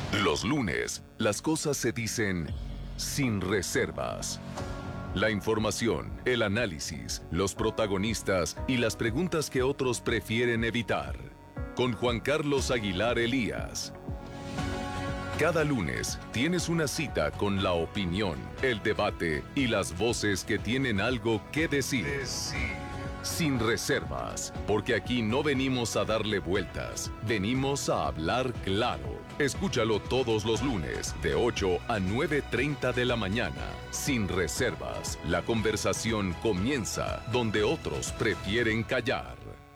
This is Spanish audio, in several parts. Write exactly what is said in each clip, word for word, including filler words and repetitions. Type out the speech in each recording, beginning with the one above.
Los lunes, las cosas se dicen sin reservas. La información, el análisis, los protagonistas y las preguntas que otros prefieren evitar. Con Juan Carlos Aguilar Elías. Cada lunes tienes una cita con la opinión, el debate y las voces que tienen algo que decir. decir. Sin reservas, porque aquí no venimos a darle vueltas, venimos a hablar claro. Escúchalo todos los lunes, de ocho a nueve treinta de la mañana. Sin reservas, la conversación comienza donde otros prefieren callar.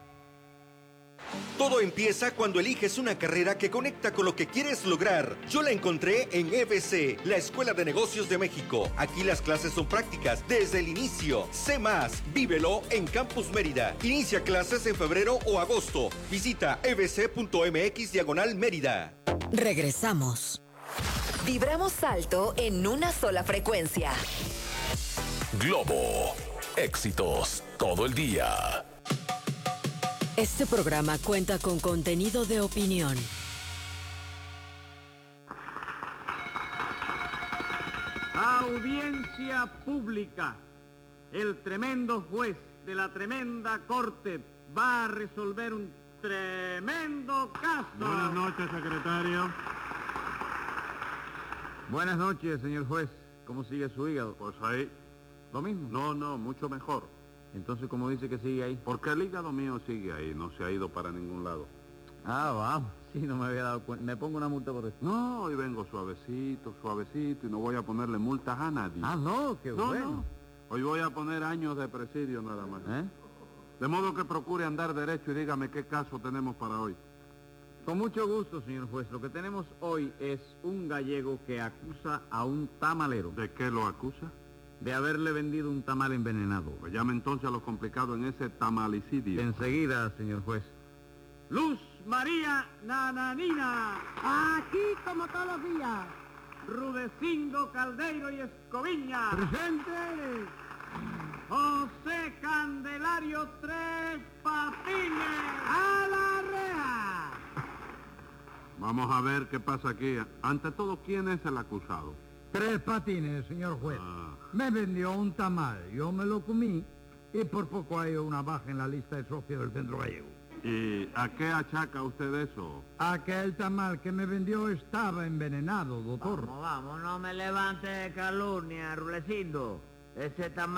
Todo empieza cuando eliges una carrera que conecta con lo que quieres lograr. Yo la encontré en E B C, la Escuela de Negocios de México. Aquí las clases son prácticas desde el inicio. Sé más, vívelo en Campus Mérida. Inicia clases en febrero o agosto. Visita ebc.mx diagonal Mérida. Regresamos. Vibramos alto en una sola frecuencia. Globo. Éxitos todo el día. Este programa cuenta con contenido de opinión. Audiencia pública. El tremendo juez de la tremenda corte va a resolver un tremendo caso. Buenas noches, secretario. Buenas noches, señor juez. ¿Cómo sigue su hígado? Pues ahí. ¿Lo mismo? No, no, mucho mejor. Entonces, ¿cómo dice que sigue ahí? Porque el hígado mío sigue ahí, no se ha ido para ningún lado. Ah, vamos. Sí, no me había dado cuenta. ¿Me pongo una multa por eso? No, hoy vengo suavecito, suavecito y no voy a ponerle multas a nadie. Ah, no, qué no, bueno. No. Hoy voy a poner años de presidio nada más. ¿Eh? De modo que procure andar derecho y dígame qué caso tenemos para hoy. Con mucho gusto, señor juez. Lo que tenemos hoy es un gallego que acusa a un tamalero. ¿De qué lo acusa? De haberle vendido un tamal envenenado. Pues llame entonces a lo complicado en ese tamalicidio. Enseguida, señor juez. Luz María Nananina. Aquí como todos los días. Rudecindo Caldeiro y Escoviña. Presente. José Candelario Tres Patines. A la reja. Vamos a ver qué pasa aquí. Ante todo, ¿quién es el acusado? Tres Patines, señor juez. Ah. Me vendió un tamal, yo me lo comí y por poco hay una baja en la lista de socios del Centro Gallego. ¿Y a qué achaca usted eso? Aquel tamal que me vendió estaba envenenado, doctor. Vamos, vamos, no me levante calumnia, Rulecindo. Ese tamal